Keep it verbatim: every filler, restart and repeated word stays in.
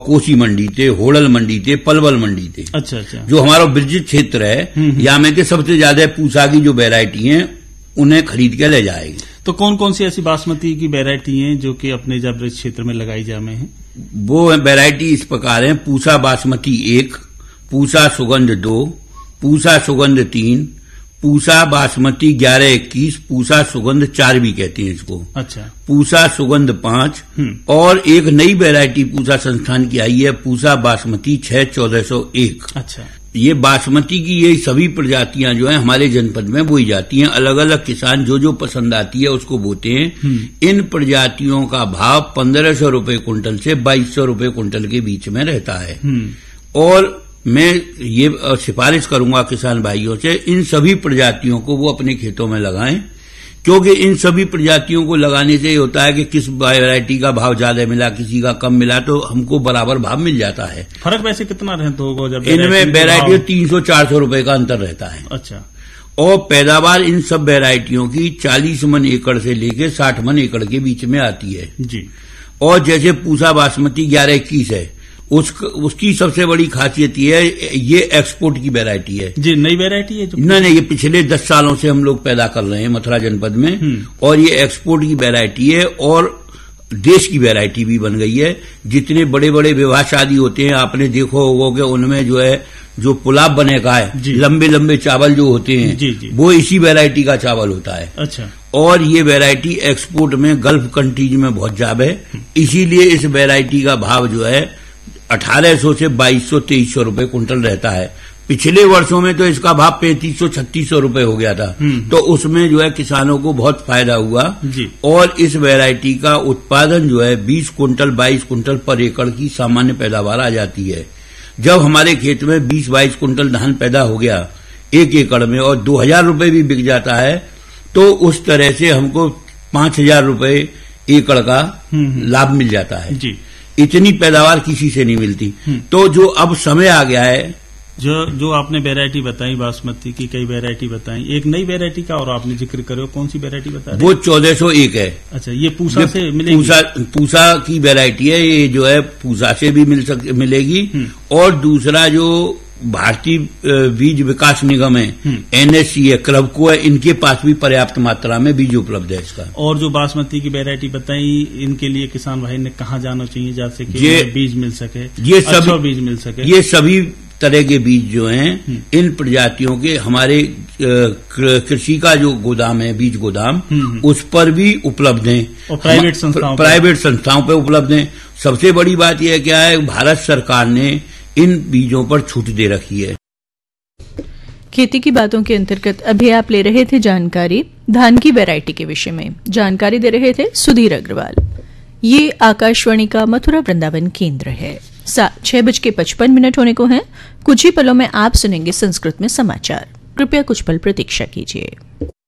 कोसी मंडी थे, होड़ल मंडी थे, पलवल मंडी थे। अच्छा अच्छा। जो हमारा ब्रिज क्षेत्र है यहाँ में के सबसे ज्यादा पूसा की जो वैरायटी है उन्हें खरीद के ले जाएगी। तो कौन कौन सी ऐसी बासमती की वैरायटी है जो कि अपने जब ब्रिज क्षेत्र में लगाई जामे है? वो वैरायटी इस प्रकार है: पूसा बासमती एक, पूसा सुगंध दो, पूसा सुगंध तीन, पूसा बासमती ग्यारह इक्कीस, पूसा सुगंध चार भी कहते हैं इसको। अच्छा। पूसा सुगंध पांच, और एक नई वैरायटी पूसा संस्थान की आई है, पूसा बासमती छह चौदह सौ एक। अच्छा। ये बासमती की ये सभी प्रजातियां जो है हमारे जनपद में बोई जाती हैं। अलग अलग किसान जो जो पसंद आती है उसको बोते हैं। इन प्रजातियों का भाव पंद्रह सौ रूपये कुंटल से बाईस सौ रूपये कुंटल के बीच में रहता है। और मैं ये सिफारिश करूंगा किसान भाइयों से, इन सभी प्रजातियों को वो अपने खेतों में लगाएं, क्योंकि इन सभी प्रजातियों को लगाने से ये होता है कि किस वैरायटी का भाव ज्यादा मिला, किसी का कम मिला, तो हमको बराबर भाव मिल जाता है। फर्क वैसे कितना रहता होगा जब इनमें वैरायटी तीन सौ चार सौ रूपये का अंतर रहता है। अच्छा। और पैदावार इन सब वैरायटियों की चालीस मन एकड़ से लेकर साठ मन एकड़ के बीच में आती है जी। और जैसे पूसा बासमती ग्यारह इक्कीस है, उस, उसकी सबसे बड़ी खासियत ये है, ये एक्सपोर्ट की वैरायटी है जी। नई वैरायटी है जो नहीं नहीं, ये पिछले दस सालों से हम लोग पैदा कर रहे हैं मथुरा जनपद में, और ये एक्सपोर्ट की वैरायटी है और देश की वैरायटी भी बन गई है। जितने बड़े बड़े विवाह शादी होते हैं आपने देखो होगा कि उनमें जो है जो पुलाव बनेगा है, लंबे लंबे चावल जो होते हैं जी, जी। वो इसी वैरायटी का चावल होता है। अच्छा। और ये वैरायटी एक्सपोर्ट में गल्फ कंट्रीज में बहुत ज्यादा है, इसीलिए इस वैरायटी का भाव जो है अठारह सौ से बाईस सौ तेईस सौ रूपये कुंटल रहता है। पिछले वर्षों में तो इसका भाव पैंतीस सौ छत्तीस सौ रूपये हो गया था, तो उसमें जो है किसानों को बहुत फायदा हुआ जी। और इस वैरायटी का उत्पादन जो है बीस कुंटल बाईस कुंटल पर एकड़ की सामान्य पैदावार आ जाती है। जब हमारे खेत में बीस बाईस कुंटल धान पैदा हो गया एक एकड़ में और दो हजार रूपये भी बिक जाता है, तो उस तरह से हमको पांच हजार रूपये एकड़ का लाभ मिल जाता है जी। इतनी पैदावार किसी से नहीं मिलती। तो जो अब समय आ गया है, जो जो आपने वैरायटी बताई बासमती की, कई वैरायटी बताई, एक नई वैरायटी का और आपने जिक्र करो, कौन सी वैरायटी बता रहे? वो चौदह सौ एक है। अच्छा, ये पूसा से मिलेगी? पूसा पूसा की वैरायटी है, ये जो है पूसा से भी मिल सक मिलेगी। और दूसरा जो भारतीय बीज विकास निगम है, एनएससी है, क्रबको है, इनके पास भी पर्याप्त मात्रा में बीज उपलब्ध है इसका। और जो बासमती की वैरायटी बताई, इनके लिए किसान भाई ने कहाँ जाना चाहिए जैसे कि बीज मिल सके, ये सभी अच्छा बीज मिल सके? ये सभी तरह के बीज जो हैं इन प्रजातियों के हमारे कृषि का जो गोदाम है, बीज गोदाम, उस पर भी उपलब्ध हैं और प्राइवेट संस्थाओं प्राइवेट संस्थाओं पर उपलब्ध हैं। सबसे बड़ी बात यह क्या है, भारत सरकार ने इन बीजों पर छूट दे रखी है। खेती की बातों के अंतर्गत अभी आप ले रहे थे जानकारी धान की वैरायटी के विषय में। जानकारी दे रहे थे सुधीर अग्रवाल। ये आकाशवाणी का मथुरा वृंदावन केंद्र है। छह बज के पचपन मिनट होने को हैं। कुछ ही पलों में आप सुनेंगे संस्कृत में समाचार। कृपया कुछ पल प्रतीक्षा कीजिए।